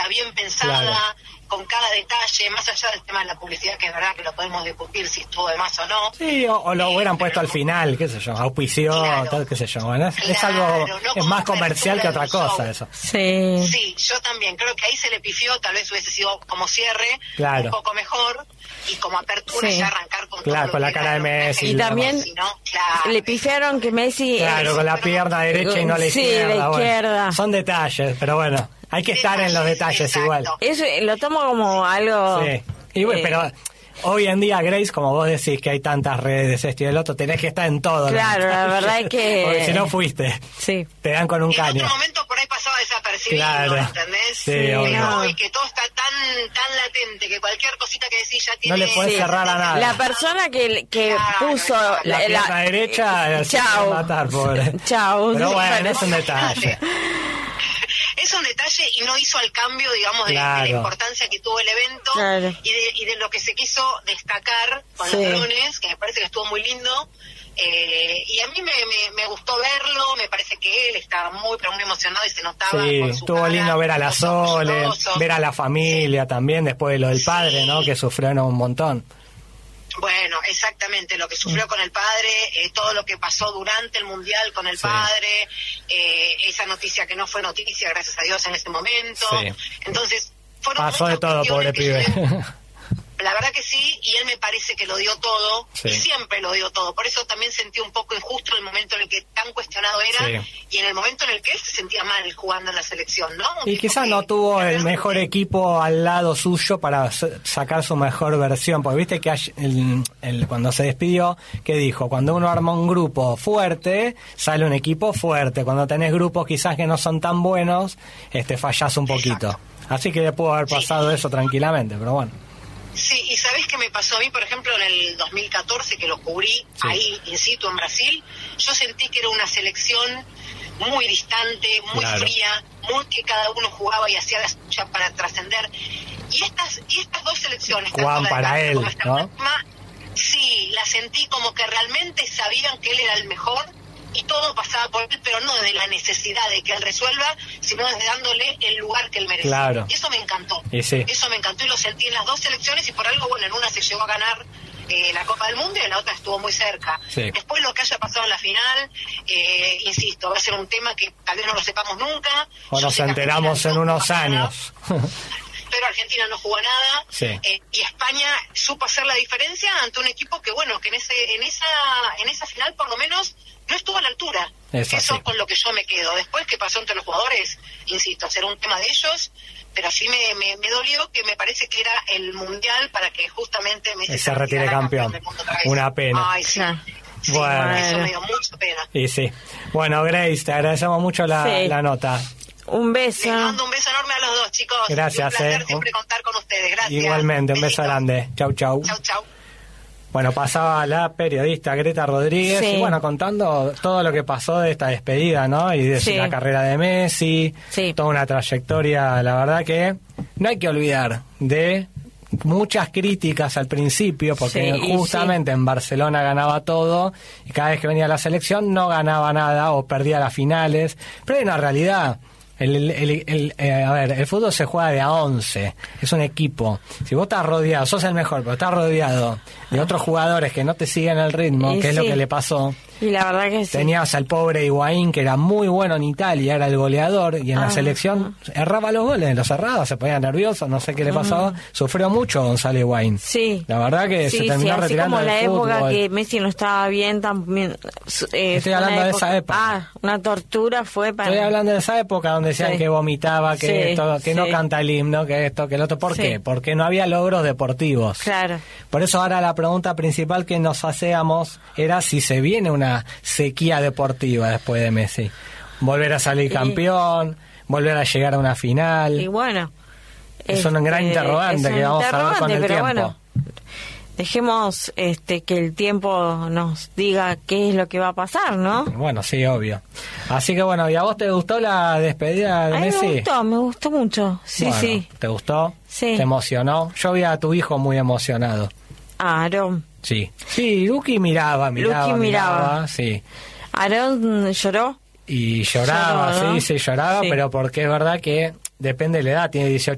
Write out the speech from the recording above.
bien pensada, con cada detalle, más allá del tema de la publicidad, que es verdad que lo podemos discutir si estuvo de más o no. Sí, o lo hubieran puesto al final, qué sé yo, auspició, tal, qué sé yo. Bueno, es algo, es más comercial que otra cosa eso. Sí, yo también creo que ahí se le pifió, tal vez hubiese sido como cierre, un poco mejor, y como apertura ya arrancar con todo con la cara de Messi. Y también le pifiaron que Messi... Claro, con la pierna derecha y no la izquierda. La izquierda. Bueno, son detalles, pero bueno, hay que estar en los detalles igual. Eso lo tomo como algo... Sí, y bueno, pero... Hoy en día, Grace, como vos decís que hay tantas redes, esto y el otro, tenés que estar en todo. Claro, la verdad es que... Porque si no fuiste, te dan con un caño. En otro momento por ahí pasaba desapercibido, ¿entendés? Sí, obvio. Y que todo está tan latente, que cualquier cosita que decís ya tiene... No le puedes cerrar a nada. La persona que puso... La pierna derecha, chao. Matar, pobre. Chao. Pero bueno, es un detalle. Es un detalle y no hizo al cambio, digamos, de la importancia que tuvo el evento y de lo que se quiso destacar con los drones, que me parece que estuvo muy lindo. Y a mí me gustó verlo, me parece que él estaba muy emocionado y se notaba. Sí, con su estuvo cara, lindo ver a la Sole, ver a la familia también, después de lo del padre, ¿no? Que sufrieron un montón. Bueno, exactamente, lo que sufrió con el padre, todo lo que pasó durante el Mundial con el padre, esa noticia que no fue noticia, gracias a Dios, en ese momento. Entonces, fueron pasó de todo, pobre pibe. La verdad que sí, y él me parece que lo dio todo, y siempre lo dio todo. Por eso también sentí un poco injusto el momento en el que tan cuestionado era, y en el momento en el que él se sentía mal jugando en la selección, ¿no? Y quizás no tuvo el mejor equipo al lado suyo para sacar su mejor versión, porque viste que cuando se despidió, ¿qué dijo? Cuando uno arma un grupo fuerte, sale un equipo fuerte. Cuando tenés grupos quizás que no son tan buenos, fallás un poquito. Así que le pudo haber pasado eso tranquilamente, pero bueno. Sí, y ¿sabés qué me pasó a mí, por ejemplo, en el 2014, que lo cubrí ahí, in situ, en Brasil? Yo sentí que era una selección muy distante, muy fría, muy que cada uno jugaba y hacía la suya para trascender. Y estas dos selecciones, jugaban para él, ¿no? Sí, la sentí como que realmente sabían que él era el mejor y todo pasaba por él, pero no desde la necesidad de que él resuelva, sino desde dándole el lugar que él merece. Claro. Y eso me encantó. Eso me encantó y lo sentí en las dos selecciones, y por algo, bueno, en una se llegó a ganar la Copa del Mundo y en la otra estuvo muy cerca. Después lo que haya pasado en la final, insisto, va a ser un tema que tal vez no lo sepamos nunca. O nos enteramos en unos años. Pero Argentina no jugó nada, y España supo hacer la diferencia ante un equipo que, bueno, que en esa final por lo menos no estuvo a la altura. Eso es con lo que yo me quedo. Después, ¿qué pasó entre los jugadores? Insisto, será un tema de ellos, pero sí me dolió, que me parece que era el Mundial para que justamente Messi se retire campeón. Una pena. Ay, sí. Bueno. Eso me dio mucha pena. Y bueno, Grace, te agradecemos mucho la nota. Un beso. Les mando un beso enorme a los dos, chicos. Gracias. Un placer siempre contar con ustedes. Gracias. Igualmente, un beso grande. Chau. Chau. Bueno, pasaba la periodista Greta Rodríguez, y bueno, contando todo lo que pasó de esta despedida, ¿no? Y de la carrera de Messi, toda una trayectoria, la verdad que no hay que olvidar de muchas críticas al principio, porque justamente en Barcelona ganaba todo, y cada vez que venía la selección no ganaba nada o perdía las finales, pero hay una realidad. El fútbol se juega de a 11, es un equipo. Si vos estás rodeado, sos el mejor, pero estás rodeado de otros jugadores que no te siguen el ritmo, que es lo que le pasó. Y la verdad que tenías al pobre Higuaín, que era muy bueno en Italia, era el goleador, y en la selección erraba los goles, los erraba, se ponía nervioso, no sé qué le pasaba. Sufrió mucho Gonzalo Higuaín. La verdad que se terminó retirando como del fútbol. La época que Messi no estaba bien también. Estoy hablando de esa época. Una tortura fue para... Estoy hablando de esa época donde decían que vomitaba, que esto, que no canta el himno, que esto, que el otro. ¿Por qué? Porque no había logros deportivos. Claro. Por eso ahora la pregunta principal que nos hacíamos era si se viene una sequía deportiva después de Messi. Volver a salir campeón, volver a llegar a una final. Y bueno, es un gran interrogante que vamos a ver con el tiempo. Bueno, dejemos que el tiempo nos diga qué es lo que va a pasar, ¿no? Bueno, sí, obvio. Así que bueno, ¿y a vos te gustó la despedida de Messi? Me gustó mucho. Sí. ¿Te gustó? Sí. ¿Te emocionó? Yo vi a tu hijo muy emocionado. Aarón. Sí, Luqui miraba, sí. Aarón lloró. Y lloraba, lloraba, pero porque es verdad que depende de la edad, tiene 18